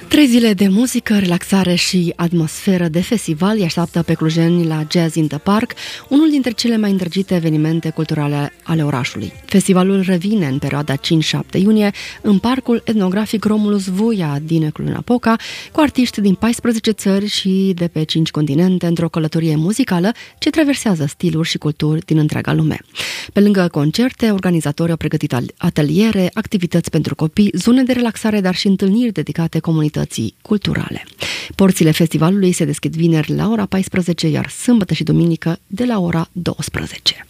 3 zile de muzică, relaxare și atmosferă de festival îi așteaptă pe clujeni la Jazz in the Park, unul dintre cele mai îndrăgite evenimente culturale ale orașului. Festivalul revine în perioada 5-7 iunie în parcul etnografic Romulus Vuia din Cluj-Napoca, cu artiști din 14 țări și de pe 5 continente într-o călătorie muzicală ce traversează stiluri și culturi din întreaga lume. Pe lângă concerte, organizatorii au pregătit ateliere, activități pentru copii, zone de relaxare, dar și întâlniri dedicate comunității culturale. Porțile festivalului se deschid vineri la ora 14, iar sâmbătă și duminică de la ora 12.